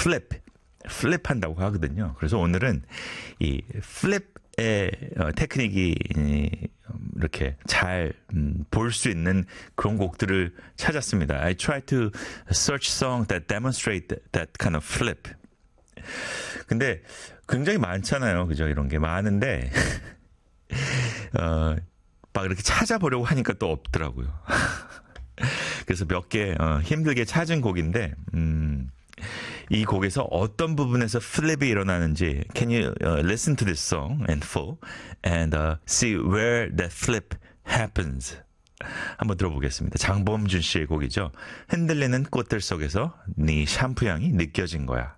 flip 한다고 하거든요. 그래서 오늘은 이 flip의 테크닉이 이렇게 잘 볼 수 있는 그런 곡들을 찾았습니다. I try to search songs that demonstrate that kind of flip. 근데 굉장히 많잖아요. 그죠? 이런 게 많은데 막 이렇게 찾아보려고 하니까 또 없더라고요. 그래서 몇 개 힘들게 찾은 곡인데 이 곡에서 어떤 부분에서 플립이 일어나는지 Can you listen to this song in full and see where that flip happens? 한번 들어보겠습니다. 장범준 씨의 곡이죠. 흔들리는 꽃들 속에서 네 샴푸 향이 느껴진 거야.